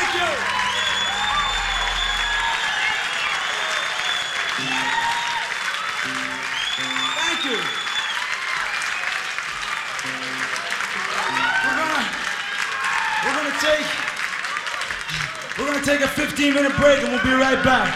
Thank you. We're gonna take a 15-minute break and we'll be right back.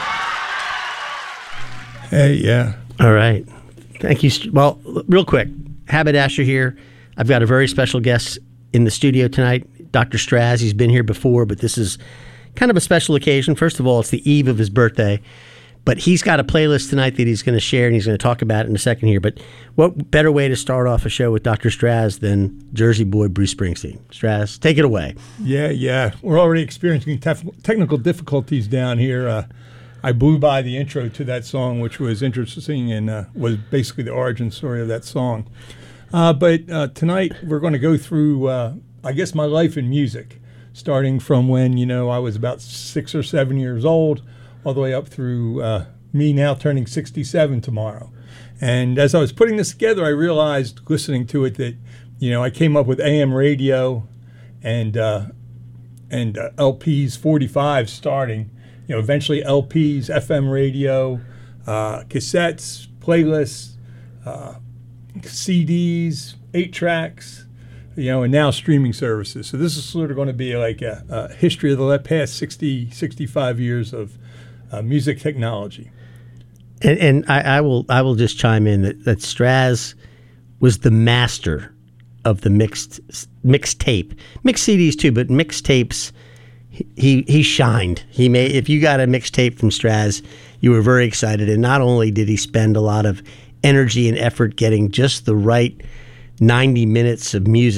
Hey, yeah. All right. Thank you. Well, real quick, Haberdasher here. I've got a very special guest in the studio tonight, Dr. Straz. He's been here before, but this is kind of a special occasion. First of all, it's the eve of his birthday, but he's got a playlist tonight that he's going to share, and he's going to talk about it in a second here. But what better way to start off a show with Dr. Straz than Jersey boy Bruce Springsteen? Straz, take it away. Yeah. We're already experiencing technical difficulties down here. I blew by the intro to that song, which was interesting and was basically the origin story of that song. But tonight we're going to go through, I guess, my life in music, starting from when, I was about 6 or 7 years old, all the way up through me now turning 67 tomorrow. And as I was putting this together, I realized, listening to it, that, I came up with AM radio and LPs 45 starting, eventually LPs, FM radio, cassettes, playlists, CDs, 8-tracks, and now streaming services. So this is sort of going to be like a history of the past 60, 65 years of music technology. And I will just chime in that Straz was the master of the mixed tape, mixed CDs too, but mixed tapes. He shined. If you got a mixtape from Straz, you were very excited. And not only did he spend a lot of energy and effort getting just the right 90 minutes of music